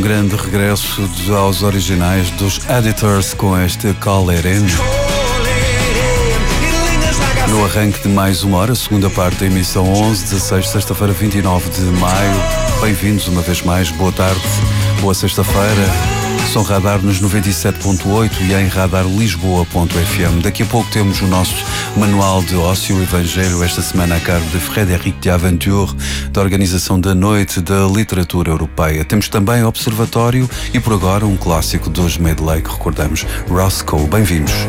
grande regresso aos originais dos Editors com este Call It In. No arranque de mais uma hora, segunda parte da emissão 11/16, sexta-feira 29 de maio. Bem-vindos uma vez mais, boa tarde, boa sexta-feira. Som Radar nos 97.8 e em radarlisboa.fm. Daqui a pouco temos o nosso manual de ócio e evangelho, esta semana a cargo de Frédéric de Aventure, da Organização da Noite da Literatura Europeia. Temos também Observatório e por agora um clássico dos Medley que recordamos, Roscoe. Bem-vindos.